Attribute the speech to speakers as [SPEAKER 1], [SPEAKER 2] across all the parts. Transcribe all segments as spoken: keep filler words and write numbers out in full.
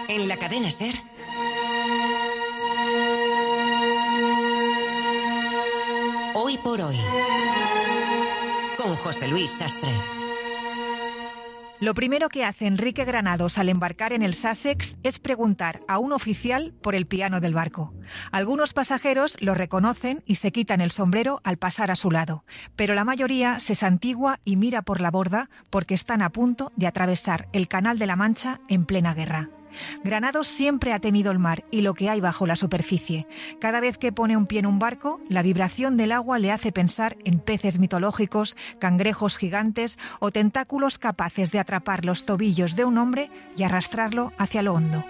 [SPEAKER 1] En la cadena SER. Hoy por hoy. Con José Luis Sastre.
[SPEAKER 2] Lo primero que hace Enrique Granados al embarcar en el Sussex es preguntar a un oficial por el piano del barco. Algunos pasajeros lo reconocen y se quitan el sombrero al pasar a su lado, pero la mayoría se santigua y mira por la borda porque están a punto de atravesar el Canal de la Mancha en plena guerra. Granados siempre ha temido el mar y lo que hay bajo la superficie. Cada vez que pone un pie en un barco, la vibración del agua le hace pensar en peces mitológicos, cangrejos gigantes o tentáculos capaces de atrapar los tobillos de un hombre y arrastrarlo hacia lo hondo.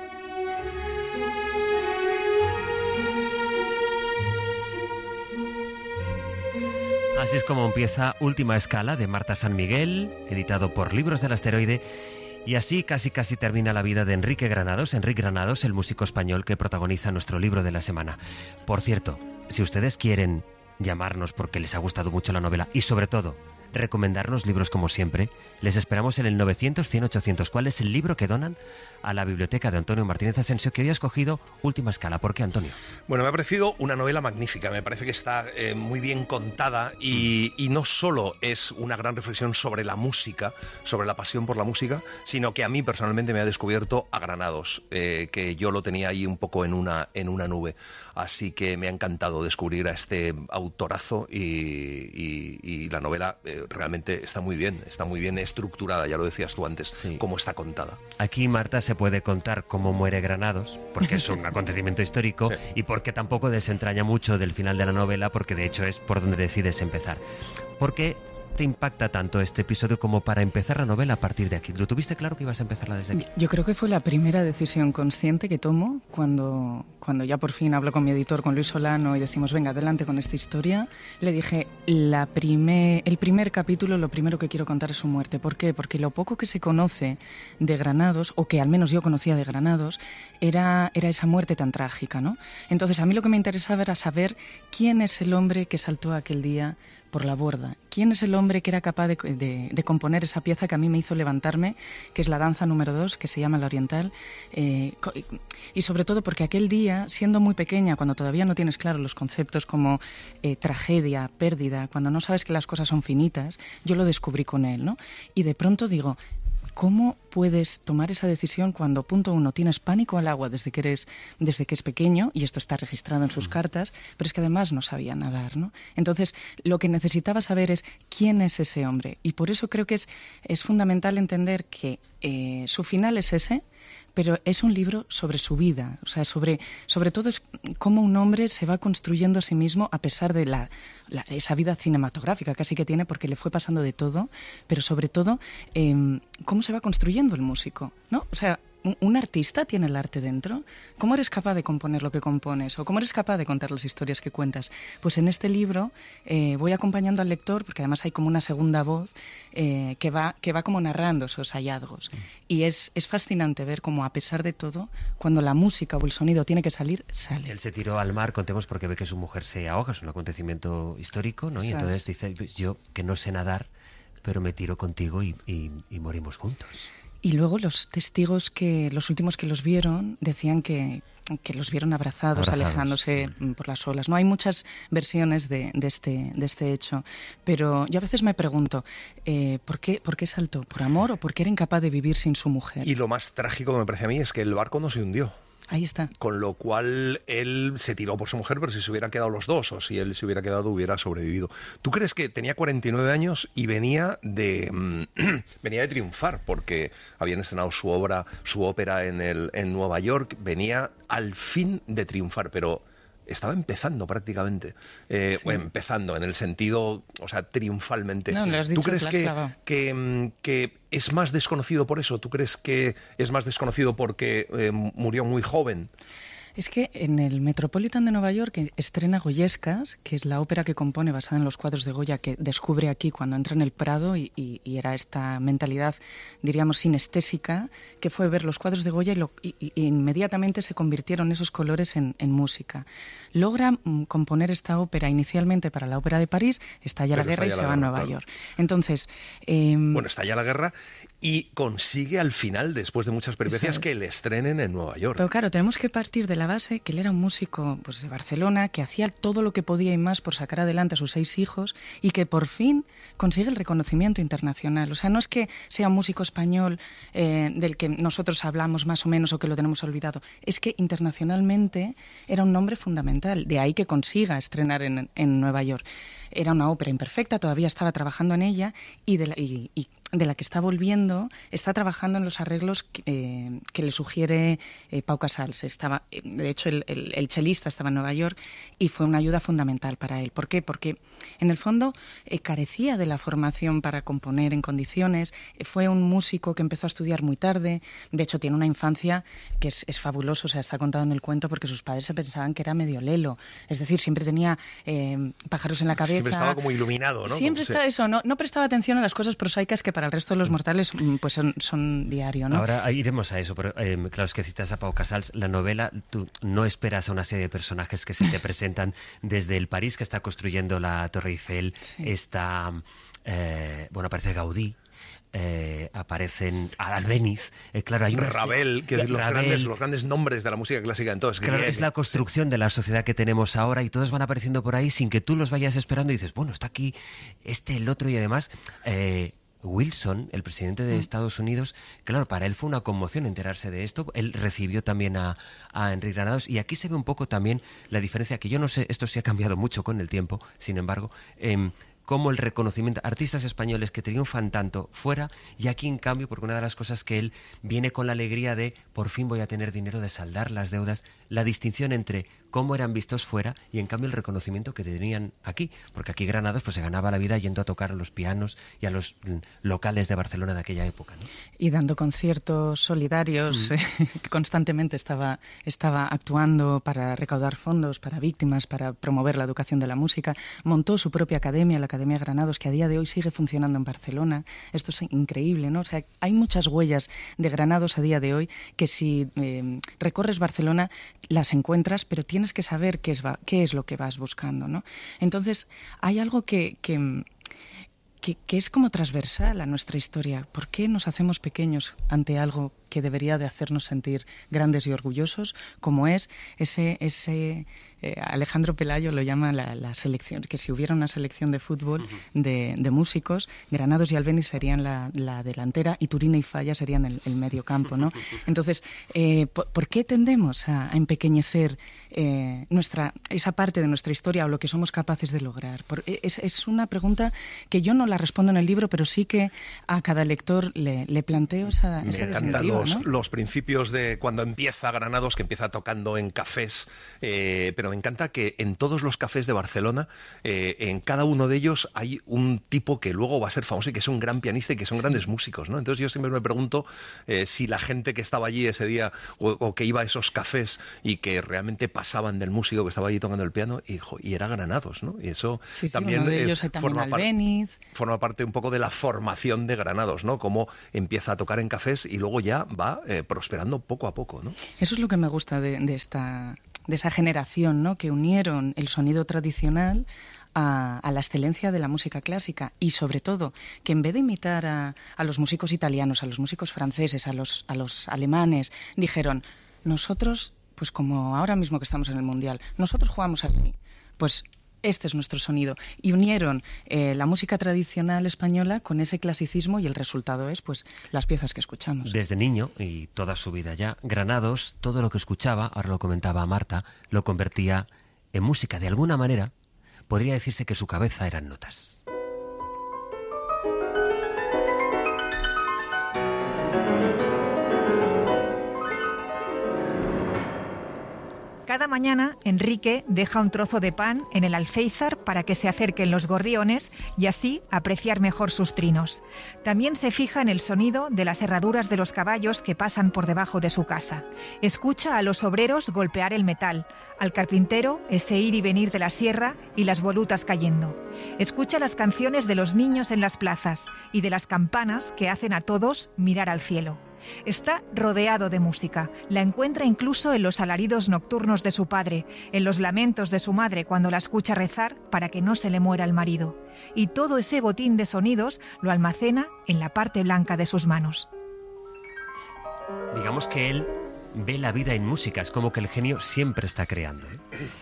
[SPEAKER 3] Así es como empieza Última Escala de Marta San Miguel, editado por Libros del Asteroide. Y así casi casi termina la vida de Enrique Granados, Enrique Granados, el músico español que protagoniza nuestro libro de la semana. Por cierto, si ustedes quieren llamarnos porque les ha gustado mucho la novela y sobre todo recomendarnos libros como siempre, les esperamos en el novecientos, cien, ochocientos. ¿Cuál es el libro que donan a la biblioteca de Antonio Martínez Asensio, que hoy ha escogido Última Escala? ¿Por qué, Antonio?
[SPEAKER 4] Bueno, me ha parecido una novela magnífica, me parece que está eh, muy bien contada y, y no solo es una gran reflexión sobre la música, sobre la pasión por la música, sino que a mí personalmente me ha descubierto a Granados, eh, que yo lo tenía ahí un poco en una, en una nube. Así que me ha encantado descubrir a este autorazo y, y, y la novela eh, realmente está muy bien, está muy bien estructurada, ya lo decías tú antes, sí. Cómo está contada.
[SPEAKER 3] Aquí, Marta, se puede contar cómo muere Granados, porque es un acontecimiento histórico, sí. Y porque tampoco desentraña mucho del final de la novela, porque de hecho es por donde decides empezar. ¿Por qué te impacta tanto este episodio como para empezar la novela a partir de aquí? ¿Lo tuviste claro que ibas a empezarla desde aquí?
[SPEAKER 5] Yo creo que fue la primera decisión consciente que tomo cuando, cuando ya por fin hablo con mi editor, con Luis Solano, y decimos, venga, adelante con esta historia. Le dije, la primer, el primer capítulo, lo primero que quiero contar es su muerte. ¿Por qué? Porque lo poco que se conoce de Granados, o que al menos yo conocía de Granados, era, era esa muerte tan trágica, ¿no? Entonces, a mí lo que me interesaba era saber quién es el hombre que saltó aquel día por la borda. ¿Quién es el hombre que era capaz de, de, de componer esa pieza que a mí me hizo levantarme, que es la danza número dos, que se llama La Oriental? Eh, y sobre todo porque aquel día, siendo muy pequeña, cuando todavía no tienes claro los conceptos como eh, tragedia, pérdida, cuando no sabes que las cosas son finitas, yo lo descubrí con él, ¿no? Y de pronto digo, ¿cómo puedes tomar esa decisión cuando, punto uno, tienes pánico al agua desde que eres, desde que es pequeño, y esto está registrado en sus cartas, pero es que además no sabía nadar, ¿no? Entonces, lo que necesitaba saber es quién es ese hombre, y por eso creo que es, es fundamental entender que eh, su final es ese, pero es un libro sobre su vida, o sea, sobre, sobre todo es cómo un hombre se va construyendo a sí mismo a pesar de la, la, esa vida cinematográfica casi que tiene, porque le fue pasando de todo, pero sobre todo eh, cómo se va construyendo el músico, ¿no? O sea, ¿un, un artista tiene el arte dentro? ¿Cómo eres capaz de componer lo que compones? ¿O cómo eres capaz de contar las historias que cuentas? Pues en este libro eh, voy acompañando al lector, porque además hay como una segunda voz eh, que, va, que va como narrando esos hallazgos. Y es, es fascinante ver cómo, a pesar de todo, cuando la música o el sonido tiene que salir, sale.
[SPEAKER 3] Él se tiró al mar, contemos, porque ve que su mujer se ahoga, es un acontecimiento histórico, ¿no? Y entonces dice, yo que no sé nadar, pero me tiro contigo y, y, y morimos juntos.
[SPEAKER 5] Y luego los testigos, que los últimos que los vieron, decían que, que los vieron abrazados, abrazados, alejándose por las olas. No hay muchas versiones de, de, este, de este hecho, pero yo a veces me pregunto, eh, ¿por qué, ¿por qué saltó? ¿Por amor o porque era incapaz de vivir sin su mujer?
[SPEAKER 4] Y lo más trágico que me parece a mí es que el barco no se hundió.
[SPEAKER 5] Ahí está.
[SPEAKER 4] Con lo cual él se tiró por su mujer, pero si se hubieran quedado los dos, o si él se hubiera quedado, hubiera sobrevivido. ¿Tú crees que tenía cuarenta y nueve años y venía de mmm, venía de triunfar? Porque habían estrenado su obra, su ópera en, el, en Nueva York, venía al fin de triunfar, pero estaba empezando prácticamente, eh, sí. Bueno, empezando en el sentido, o sea, triunfalmente.
[SPEAKER 5] No, lo has dicho,
[SPEAKER 4] ¿Tú crees que, que, que es más desconocido por eso? ¿Tú crees que es más desconocido porque eh, murió muy joven?
[SPEAKER 5] Es que en el Metropolitan de Nueva York estrena Goyescas, que es la ópera que compone basada en los cuadros de Goya, que descubre aquí cuando entra en el Prado, y, y, y era esta mentalidad, diríamos, sinestésica, que fue ver los cuadros de Goya y, lo, y, y inmediatamente se convirtieron esos colores en, en música. Logra mm, componer esta ópera inicialmente para la Ópera de París, estalla Pero la guerra y se va a Nueva claro. York. Entonces... Eh,
[SPEAKER 4] bueno, estalla la guerra y consigue al final, después de muchas peripecias, es. que le estrenen en Nueva York.
[SPEAKER 5] Pero claro, tenemos que partir de la base que él era un músico pues, de Barcelona, que hacía todo lo que podía y más por sacar adelante a sus seis hijos y que por fin consigue el reconocimiento internacional. O sea, no es que sea un músico español eh, del que nosotros hablamos más o menos o que lo tenemos olvidado, es que internacionalmente era un nombre fundamental, de ahí que consiga estrenar en, en Nueva York. Era una ópera imperfecta, todavía estaba trabajando en ella y de la, y, y de la que está volviendo, está trabajando en los arreglos que, eh, que le sugiere eh, Pau Casals. Estaba, de hecho, el, el, el chelista estaba en Nueva York y fue una ayuda fundamental para él. ¿Por qué? Porque, en el fondo, eh, carecía de la formación para componer en condiciones. Eh, fue un músico que empezó a estudiar muy tarde. De hecho, tiene una infancia que es, es fabulosa. O sea, está contado en el cuento porque sus padres se pensaban que era medio lelo. Es decir, siempre tenía eh, pájaros en la cabeza.
[SPEAKER 4] Siempre estaba como iluminado, ¿no?
[SPEAKER 5] Siempre estaba sí. eso. No, no prestaba atención a las cosas prosaicas que para el resto de los mortales pues son, son diario, ¿no?
[SPEAKER 3] Ahora iremos a eso, pero eh, claro, es que citas a Pau Casals, la novela, tú no esperas a una serie de personajes que se te presentan desde el París que está construyendo la Torre Eiffel, sí. está, eh, bueno, aparece Gaudí, Eh, aparecen Albéniz, eh, claro, hay una
[SPEAKER 4] Ravel, que es los Ravel, grandes, los grandes nombres de la música clásica en todos.
[SPEAKER 3] Claro, es la construcción de la sociedad que tenemos ahora y todos van apareciendo por ahí sin que tú los vayas esperando y dices, bueno, está aquí este, el otro y además eh, Wilson, el presidente de Estados Unidos, claro, para él fue una conmoción enterarse de esto. Él recibió también a, a Enric Granados y aquí se ve un poco también la diferencia, que yo no sé, esto sí ha cambiado mucho con el tiempo, sin embargo, eh, cómo el reconocimiento, artistas españoles que triunfan tanto fuera y aquí en cambio, porque una de las cosas que él viene con la alegría de por fin voy a tener dinero de saldar las deudas, la distinción entre cómo eran vistos fuera y en cambio el reconocimiento que tenían aquí, porque aquí Granados pues se ganaba la vida yendo a tocar a los pianos y a los locales de Barcelona de aquella época, ¿no?
[SPEAKER 5] Y dando conciertos solidarios, mm. eh, constantemente estaba, estaba actuando para recaudar fondos para víctimas, para promover la educación de la música, montó su propia academia, la Academia Granados, que a día de hoy sigue funcionando en Barcelona. Esto es increíble, ¿no? O sea, hay muchas huellas de Granados a día de hoy que si eh, recorres Barcelona las encuentras, pero tienes que saber qué es, qué es lo que vas buscando, ¿no? Entonces, hay algo que, que, que, que es como transversal a nuestra historia. ¿Por qué nos hacemos pequeños ante algo que debería de hacernos sentir grandes y orgullosos, como es ese... ese Eh, Alejandro Pelayo lo llama la, la selección, que si hubiera una selección de fútbol uh-huh. de, de músicos, Granados y Albéniz serían la, la delantera y Turina y Falla serían el, el medio campo, ¿no? Entonces, eh, ¿por, ¿por qué tendemos a, a empequeñecer eh, nuestra, esa parte de nuestra historia o lo que somos capaces de lograr? Por, es, es una pregunta que yo no la respondo en el libro, pero sí que a cada lector le, le planteo esa,
[SPEAKER 4] Me
[SPEAKER 5] esa
[SPEAKER 4] encantan los,
[SPEAKER 5] ¿no?
[SPEAKER 4] los principios de cuando empieza Granados, que empieza tocando en cafés, eh, pero me encanta que en todos los cafés de Barcelona, eh, en cada uno de ellos hay un tipo que luego va a ser famoso y que es un gran pianista y que son grandes músicos, ¿no? Entonces yo siempre me pregunto eh, si la gente que estaba allí ese día o, o que iba a esos cafés y que realmente pasaban del músico que estaba allí tocando el piano y, y era Granados, ¿no? Y eso
[SPEAKER 5] sí, sí,
[SPEAKER 4] también,
[SPEAKER 5] uno de ellos
[SPEAKER 4] eh,
[SPEAKER 5] hay también
[SPEAKER 4] forma, par forma parte un poco de la formación de Granados, ¿no? Cómo empieza a tocar en cafés y luego ya va eh, prosperando poco a poco, ¿no?
[SPEAKER 5] Eso es lo que me gusta de, de esta... de esa generación, ¿no? Que unieron el sonido tradicional a, a la excelencia de la música clásica y sobre todo que en vez de imitar a, a los músicos italianos, a los músicos franceses, a los, a los alemanes, dijeron, nosotros, pues como ahora mismo que estamos en el Mundial, nosotros jugamos así, pues este es nuestro sonido. Y unieron eh, la música tradicional española con ese clasicismo y el resultado es pues las piezas que escuchamos.
[SPEAKER 3] Desde niño y toda su vida ya, Granados, todo lo que escuchaba, ahora lo comentaba Marta, lo convertía en música. De alguna manera, podría decirse que su cabeza eran notas.
[SPEAKER 2] Cada mañana, Enrique deja un trozo de pan en el alféizar para que se acerquen los gorriones y así apreciar mejor sus trinos. También se fija en el sonido de las herraduras de los caballos que pasan por debajo de su casa. Escucha a los obreros golpear el metal, al carpintero ese ir y venir de la sierra y las volutas cayendo. Escucha las canciones de los niños en las plazas y de las campanas que hacen a todos mirar al cielo. Está rodeado de música. La encuentra incluso en los alaridos nocturnos de su padre, en los lamentos de su madre cuando la escucha rezar para que no se le muera el marido. Y todo ese botín de sonidos lo almacena en la parte blanca de sus manos.
[SPEAKER 3] Digamos que él ve la vida en música, es como que el genio siempre está creando, ¿eh?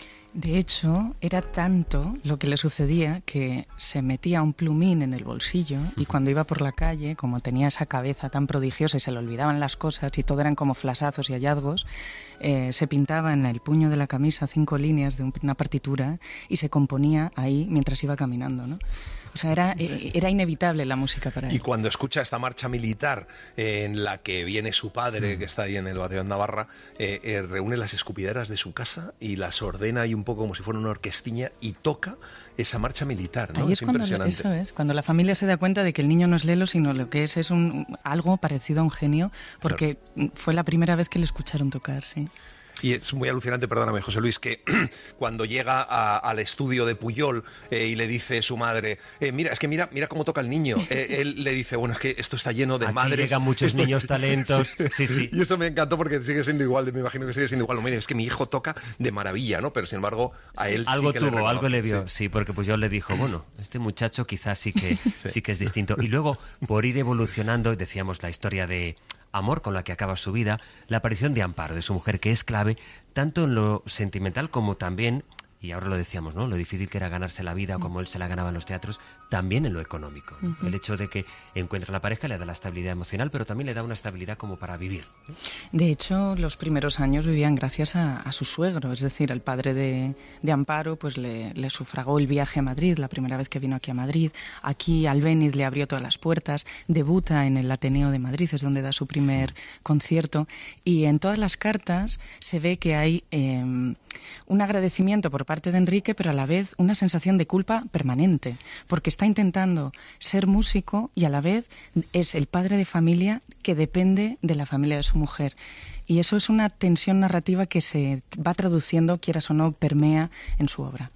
[SPEAKER 5] De hecho, era tanto lo que le sucedía que se metía un plumín en el bolsillo y cuando iba por la calle, como tenía esa cabeza tan prodigiosa y se le olvidaban las cosas y todo eran como flasazos y hallazgos, eh, se pintaba en el puño de la camisa cinco líneas de un, una partitura y se componía ahí mientras iba caminando, ¿no? O sea, era, era inevitable la música para él.
[SPEAKER 4] Y cuando escucha esta marcha militar eh, en la que viene su padre, que está ahí en el Batallón de Navarra, eh, eh, reúne las escupideras de su casa y las ordena ahí un poco como si fuera una orquestiña y toca esa marcha militar, ¿no?
[SPEAKER 5] Ahí es, es cuando, impresionante. Eso es, cuando la familia se da cuenta de que el niño no es Lelo, sino lo que es es un, algo parecido a un genio, porque claro, fue la primera vez que le escucharon tocar, sí.
[SPEAKER 4] Y es muy alucinante, perdóname, José Luis, que cuando llega a, al estudio de Pujol eh, y le dice su madre, eh, mira, es que mira, mira cómo toca el niño. Eh, él le dice, bueno, es que esto está lleno de
[SPEAKER 3] Aquí
[SPEAKER 4] madres.
[SPEAKER 3] llegan muchos
[SPEAKER 4] esto...
[SPEAKER 3] niños talentos. Sí, sí.
[SPEAKER 4] Y esto me encantó porque sigue siendo igual, me imagino que sigue siendo igual. Es que mi hijo toca de maravilla, ¿no? Pero sin embargo, a él sí,
[SPEAKER 3] algo
[SPEAKER 4] que
[SPEAKER 3] tuvo,
[SPEAKER 4] le
[SPEAKER 3] algo le vio,
[SPEAKER 4] sí.
[SPEAKER 3] sí, porque Pujol le dijo, bueno, este muchacho quizás sí que, sí. sí que es distinto. Y luego, por ir evolucionando, decíamos la historia de amor con la que acaba su vida, la aparición de Amparo, de su mujer, que es clave tanto en lo sentimental como también, y ahora lo decíamos, ¿no?, lo difícil que era ganarse la vida, como él se la ganaba en los teatros, también en lo económico, ¿no? Uh-huh. El hecho de que encuentra la pareja le da la estabilidad emocional, pero también le da una estabilidad como para vivir, ¿no?
[SPEAKER 5] De hecho, los primeros años vivían gracias a, a su suegro, es decir, el padre de, de Amparo pues le, le sufragó el viaje a Madrid, la primera vez que vino aquí a Madrid. Aquí Albéniz le abrió todas las puertas, debuta en el Ateneo de Madrid, es donde da su primer concierto, y en todas las cartas se ve que hay eh, un agradecimiento por parte de Enrique, pero a la vez una sensación de culpa permanente, porque está intentando ser músico y a la vez es el padre de familia que depende de la familia de su mujer. Y eso es una tensión narrativa que se va traduciendo, quieras o no, permea en su obra.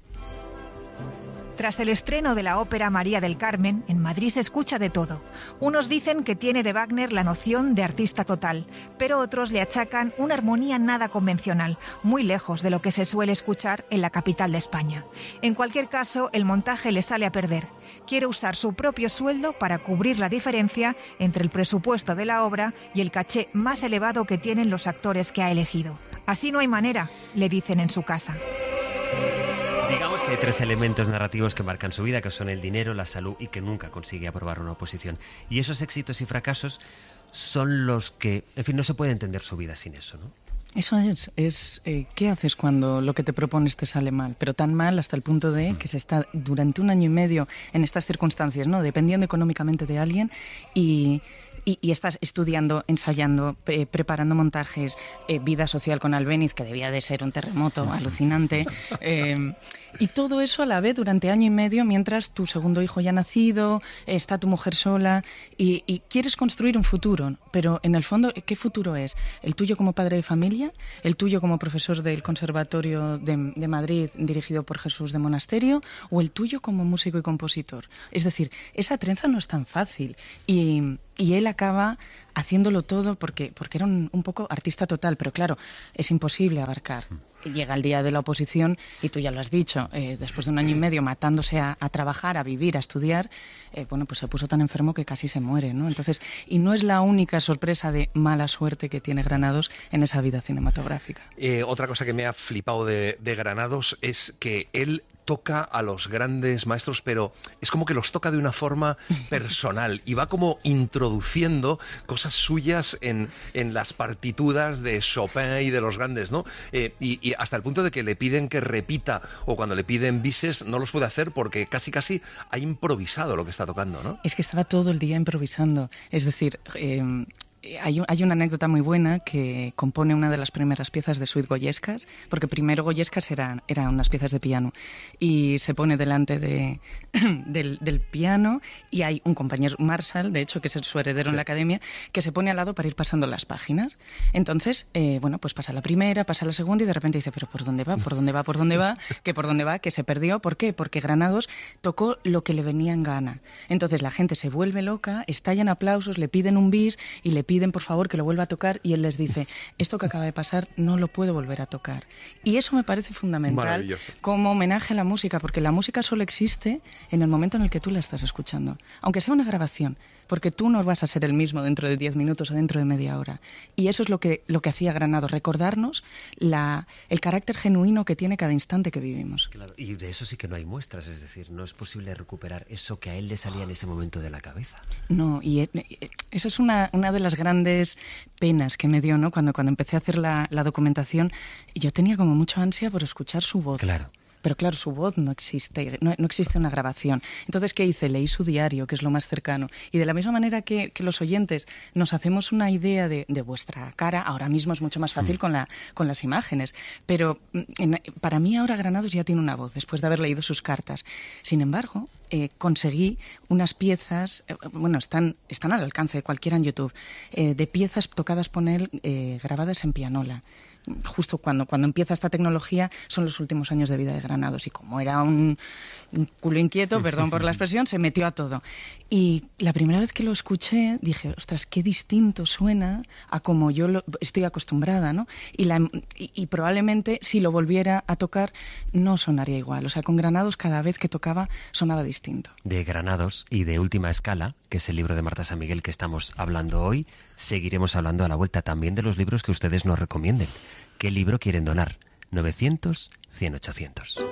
[SPEAKER 2] Tras el estreno de la ópera María del Carmen, en Madrid se escucha de todo. Unos dicen que tiene de Wagner la noción de artista total, pero otros le achacan una armonía nada convencional, muy lejos de lo que se suele escuchar en la capital de España. En cualquier caso, el montaje le sale a perder. Quiere usar su propio sueldo para cubrir la diferencia entre el presupuesto de la obra y el caché más elevado que tienen los actores que ha elegido. Así no hay manera, le dicen en su casa.
[SPEAKER 3] Digamos que hay tres elementos narrativos que marcan su vida, que son el dinero, la salud y que nunca consigue aprobar una oposición. Y esos éxitos y fracasos son los que, en fin, no se puede entender su vida sin eso, ¿no?
[SPEAKER 5] Eso es, es eh, ¿qué haces cuando lo que te propones te sale mal? Pero tan mal hasta el punto de que se está durante un año y medio en estas circunstancias, ¿no?, dependiendo económicamente de alguien y... Y, y estás estudiando, ensayando, pre- preparando montajes, eh, vida social con Albéniz, que debía de ser un terremoto alucinante. Eh, y todo eso a la vez durante año y medio, mientras tu segundo hijo ya ha nacido, está tu mujer sola y, y quieres construir un futuro. Pero en el fondo, ¿qué futuro es? ¿El tuyo como padre de familia? ¿El tuyo como profesor del Conservatorio de, de Madrid dirigido por Jesús de Monasterio? ¿O el tuyo como músico y compositor? Es decir, esa trenza no es tan fácil. Y... Y él acaba haciéndolo todo porque, porque era un, un poco artista total, pero claro, es imposible abarcar. Llega el día de la oposición y tú ya lo has dicho, eh, después de un año y medio matándose a, a trabajar, a vivir, a estudiar, eh, bueno, pues se puso tan enfermo que casi se muere, ¿no? Entonces, y no es la única sorpresa de mala suerte que tiene Granados en esa vida cinematográfica.
[SPEAKER 4] Eh, otra cosa que me ha flipado de, de Granados es que él toca a los grandes maestros, pero es como que los toca de una forma personal y va como introduciendo cosas suyas en, en las partituras de Chopin y de los grandes, ¿no? Eh, y, y hasta el punto de que le piden que repita, o cuando le piden bises no los puede hacer porque casi casi ha improvisado lo que está tocando, ¿no?
[SPEAKER 5] Es que estaba todo el día improvisando, es decir... Eh, Hay, un, hay una anécdota muy buena que compone una de las primeras piezas de Suite Goyescas, porque primero Goyescas eran, eran unas piezas de piano y se pone delante de, del, del piano y hay un compañero, Marshall, de hecho, que es su heredero, sí, en la academia, que se pone al lado para ir pasando las páginas. Entonces, eh, bueno, pues pasa la primera, pasa la segunda y de repente dice, pero ¿por dónde va? ¿Por dónde va? ¿Por dónde va? ¿Que por dónde va? Que se perdió. ¿Por qué? Porque Granados tocó lo que le venía en gana. Entonces la gente se vuelve loca, estallan aplausos, le piden un bis y le piden piden por favor que lo vuelva a tocar y él les dice, esto que acaba de pasar no lo puedo volver a tocar. Y eso me parece fundamental como homenaje a la música, porque la música solo existe en el momento en el que tú la estás escuchando, aunque sea una grabación, porque tú no vas a ser el mismo dentro de diez minutos o dentro de media hora. Y eso es lo que, lo que hacía Granados, recordarnos la, el carácter genuino que tiene cada instante que vivimos.
[SPEAKER 3] Claro, y de eso sí que no hay muestras, es decir, no es posible recuperar eso que a él le salía en ese momento de la cabeza.
[SPEAKER 5] No, y eh, esa es una, una de las grandes penas que me dio, ¿no? Cuando, cuando empecé a hacer la, la documentación, yo tenía como mucha ansia por escuchar su voz.
[SPEAKER 3] Claro.
[SPEAKER 5] Pero claro, su voz no existe, no, no existe una grabación. Entonces, ¿qué hice? Leí su diario, que es lo más cercano. Y de la misma manera que, que los oyentes nos hacemos una idea de, de vuestra cara, ahora mismo es mucho más fácil sí. con, la, con las imágenes. Pero en, para mí ahora Granados ya tiene una voz, después de haber leído sus cartas. Sin embargo, eh, conseguí unas piezas, eh, bueno, están, están al alcance de cualquiera en YouTube, eh, de piezas tocadas por él, eh, grabadas en pianola. Justo cuando, cuando empieza esta tecnología son los últimos años de vida de Granados y como era un, un culo inquieto, sí, perdón sí, sí. por la expresión, se metió a todo. Y la primera vez que lo escuché dije, ostras, qué distinto suena a como yo lo, estoy acostumbrada, ¿no? Y, la, y, y probablemente si lo volviera a tocar no sonaría igual. O sea, con Granados cada vez que tocaba sonaba distinto.
[SPEAKER 3] De Granados y de Última Escala, que es el libro de Marta San Miguel que estamos hablando hoy, seguiremos hablando a la vuelta también de los libros que ustedes nos recomienden. ¿Qué libro quieren donar? novecientos, cien, ochocientos.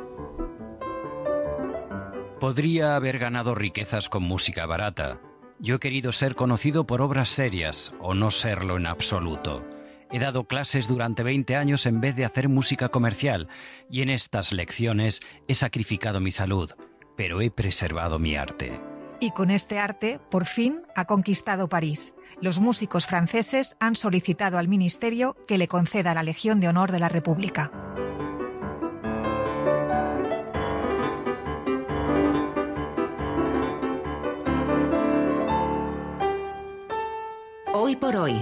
[SPEAKER 6] Podría haber ganado riquezas con música barata. Yo he querido ser conocido por obras serias o no serlo en absoluto. He dado clases durante veinte años en vez de hacer música comercial y en estas lecciones he sacrificado mi salud, pero he preservado mi arte.
[SPEAKER 2] Y con este arte, por fin, ha conquistado París. Los músicos franceses han solicitado al Ministerio que le conceda la Legión de Honor de la República.
[SPEAKER 1] Hoy por hoy.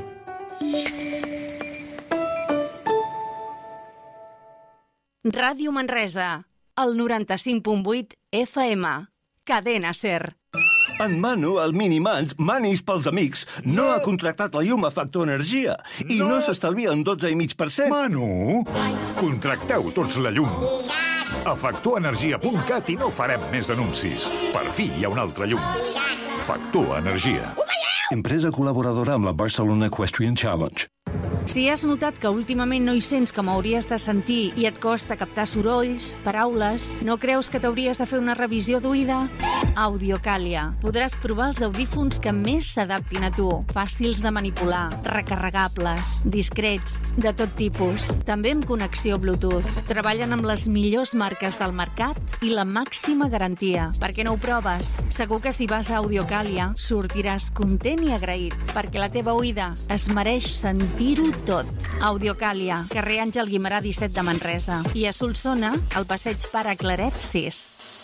[SPEAKER 7] Ràdio Manresa, el noranta-cinc punt vuit F M, Cadena SER.
[SPEAKER 8] En Manu, el Minimans, Manis pels amics, no, no ha contractat la llum a Factor Energia i no, no s'estalvia un dotze coma cinc per cent.
[SPEAKER 9] Manu, contracteu tots la llum. A factor energia punt cat i no farem més anuncis. Per fi hi ha una altra llum. Factor Energia.
[SPEAKER 10] Empresa col·laboradora amb la Barcelona Equestrian Challenge.
[SPEAKER 7] Si has notat que últimament no hi sents com hauries de sentir i et costa captar sorolls, paraules, no creus que t'hauries de fer una revisió d'oïda? Audiocàlia. Podràs provar els audífons que més s'adaptin a tu, fàcils de manipular, recarregables, discrets, de tot tipus. També amb connexió Bluetooth. Treballen amb les millors marques del mercat i la màxima garantia. Per què no ho proves? Segur que si vas a Audiocàlia sortiràs content i agraït, perquè la teva oïda es mereix sentir-ho tot. Audiocàlia, carrer Àngel Guimerà disset de Manresa. I a Solsona, al passeig Pare Claret sis.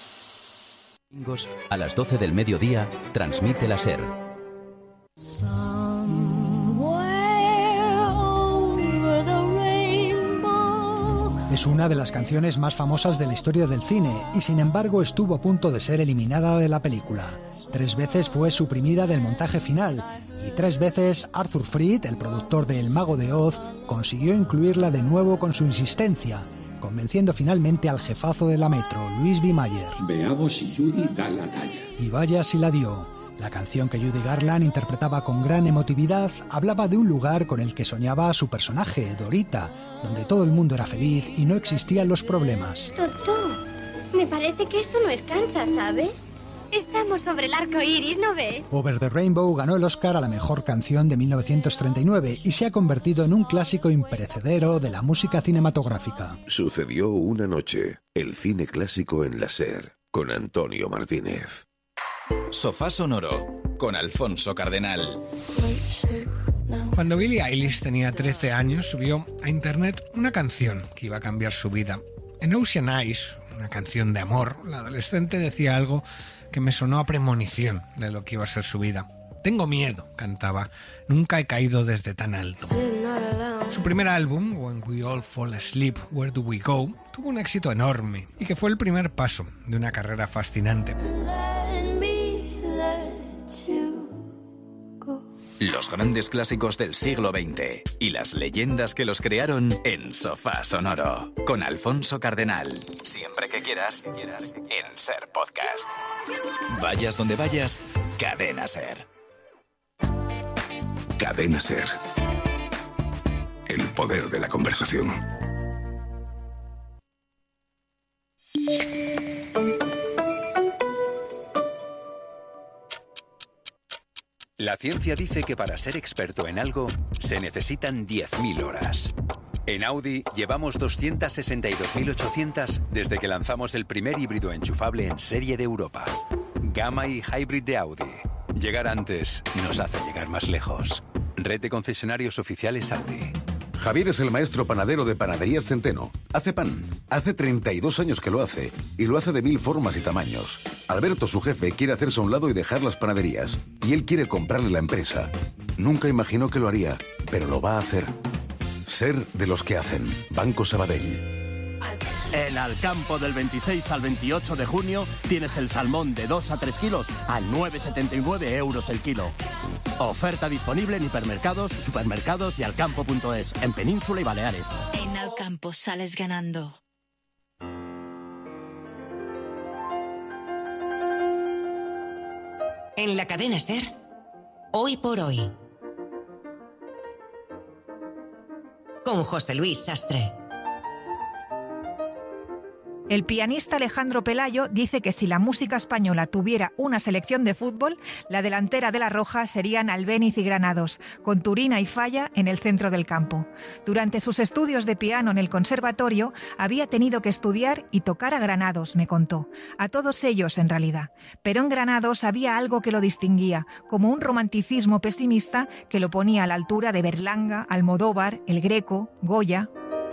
[SPEAKER 11] A las doce del mediodía, transmite la SER.
[SPEAKER 12] Es una de las canciones más famosas de la historia del cine y sin embargo estuvo a punto de ser eliminada de la película. Tres veces fue suprimida del montaje final y tres veces Arthur Freed, el productor de El Mago de Oz, consiguió incluirla de nuevo con su insistencia, convenciendo finalmente al jefazo de la Metro, Louis B. Mayer.
[SPEAKER 13] Veamos si Judy da la talla.
[SPEAKER 12] Y vaya si la dio. La canción que Judy Garland interpretaba con gran emotividad hablaba de un lugar con el que soñaba su personaje, Dorita, donde todo el mundo era feliz y no existían los problemas.
[SPEAKER 14] Doctor, me parece que esto no es Kansas, ¿sabes? Estamos sobre el arco iris, ¿no ves?
[SPEAKER 12] Over the Rainbow ganó el Oscar a la mejor canción de mil novecientos treinta y nueve y se ha convertido en un clásico imperecedero de la música cinematográfica.
[SPEAKER 15] Sucedió una noche, el cine clásico en la SER, con Antonio Martínez.
[SPEAKER 16] Sofá Sonoro, con Alfonso Cardenal.
[SPEAKER 17] Cuando Billie Eilish tenía trece años, subió a internet una canción que iba a cambiar su vida. En Ocean Eyes, una canción de amor, la adolescente decía algo que me sonó a premonición de lo que iba a ser su vida. Tengo miedo, cantaba, nunca he caído desde tan alto. Su primer álbum, When We All Fall Asleep, Where Do We Go, tuvo un éxito enorme y que fue el primer paso de una carrera fascinante.
[SPEAKER 16] Los grandes clásicos del siglo veinte y las leyendas que los crearon en Sofá Sonoro. Con Alfonso Cardenal. Siempre que quieras, en Ser Podcast. Vayas donde vayas, Cadena Ser.
[SPEAKER 15] Cadena Ser. El poder de la conversación.
[SPEAKER 18] La ciencia dice que para ser experto en algo se necesitan diez mil horas. En Audi llevamos doscientas sesenta y dos mil ochocientas desde que lanzamos el primer híbrido enchufable en serie de Europa. Gamma y Hybrid de Audi. Llegar antes nos hace llegar más lejos. Red de concesionarios oficiales Audi.
[SPEAKER 19] Javier es el maestro panadero de Panaderías Centeno. Hace pan. Hace treinta y dos años que lo hace. Y lo hace de mil formas y tamaños. Alberto, su jefe, quiere hacerse a un lado y dejar las panaderías. Y él quiere comprarle la empresa. Nunca imaginó que lo haría, pero lo va a hacer. Ser de los que hacen. Banco Sabadell.
[SPEAKER 20] En Alcampo del veintiséis al veintiocho de junio tienes el salmón de dos a tres kilos a nueve setenta y nueve euros el kilo. Oferta disponible en hipermercados, supermercados y alcampo punto es, en Península y Baleares.
[SPEAKER 21] En Alcampo sales ganando.
[SPEAKER 1] En la cadena Ser, Hoy por Hoy. Con José Luis Sastre.
[SPEAKER 2] El pianista Alejandro Pelayo dice que si la música española tuviera una selección de fútbol, la delantera de la Roja serían Albéniz y Granados, con Turina y Falla en el centro del campo. Durante sus estudios de piano en el conservatorio, había tenido que estudiar y tocar a Granados, me contó. A todos ellos, en realidad. Pero en Granados había algo que lo distinguía, como un romanticismo pesimista que lo ponía a la altura de Berlanga, Almodóvar, El Greco, Goya.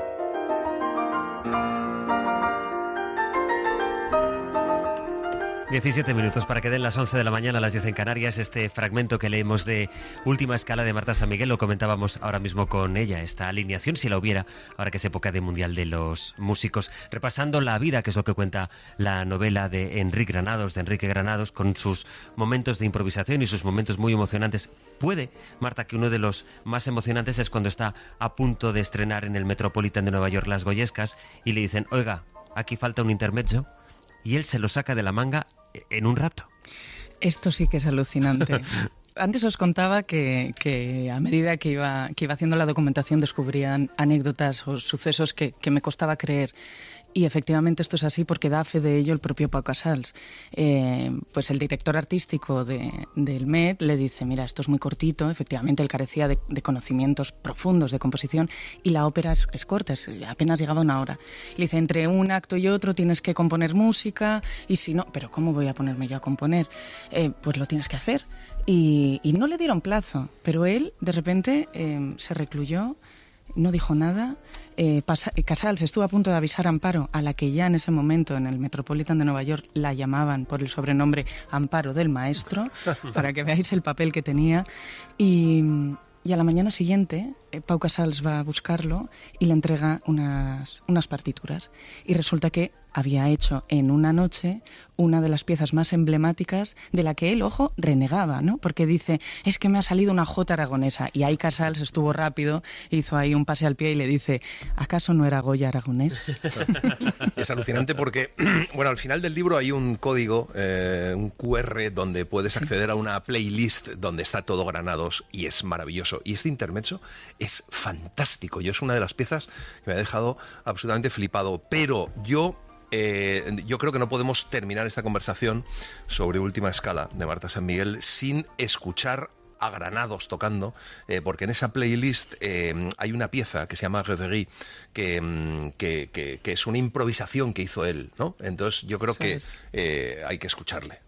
[SPEAKER 3] diecisiete minutos para que den las once de la mañana a las diez en Canarias. Este fragmento que leemos de Última Escala de Marta San Miguel lo comentábamos ahora mismo con ella, esta alineación, si la hubiera, ahora que es época de Mundial de los Músicos, repasando la vida, que es lo que cuenta la novela de Enrique Granados, de Enrique Granados, con sus momentos de improvisación y sus momentos muy emocionantes. Puede, Marta, que uno de los más emocionantes es cuando está a punto de estrenar en el Metropolitan de Nueva York Las Goyescas y le dicen, oiga, aquí falta un intermezzo, y él se lo saca de la manga en un rato.
[SPEAKER 5] Esto sí que es alucinante. Antes os contaba que, que a medida que iba, que iba haciendo la documentación descubrían anécdotas o sucesos que, que me costaba creer. Y efectivamente esto es así porque da fe de ello el propio Pau Casals. Eh, pues el director artístico de, del Met le dice, mira, esto es muy cortito, efectivamente él carecía de, de conocimientos profundos de composición y la ópera es, es corta, es, apenas llegaba una hora. Le dice, entre un acto y otro tienes que componer música y si no, pero ¿cómo voy a ponerme yo a componer? Eh, pues lo tienes que hacer. Y, y no le dieron plazo, pero él de repente eh, se recluyó, no dijo nada. Eh, Casals estuvo a punto de avisar a Amparo, a la que ya en ese momento en el Metropolitan de Nueva York la llamaban por el sobrenombre Amparo del Maestro, para que veáis el papel que tenía. Y, y a la mañana siguiente, eh, Pau Casals va a buscarlo y le entrega unas, unas partituras. Y resulta que había hecho en una noche una de las piezas más emblemáticas de la que él, ojo, renegaba, ¿no? Porque dice, es que me ha salido una jota aragonesa. Y ahí Casals estuvo rápido, hizo ahí un pase al pie y le dice, ¿acaso no era Goya aragonés?
[SPEAKER 4] Es alucinante porque, bueno, al final del libro hay un código, eh, un cu erre, donde puedes acceder a una playlist donde está todo Granados y es maravilloso. Y este intermezzo es fantástico. Yo es una de las piezas que me ha dejado absolutamente flipado. Pero yo... Eh, yo creo que no podemos terminar esta conversación sobre Última Escala de Marta San Miguel sin escuchar a Granados tocando, eh, porque en esa playlist eh, hay una pieza que se llama Reverie, que, que, que, que es una improvisación que hizo él, ¿no? Entonces yo creo que eh, hay que escucharle.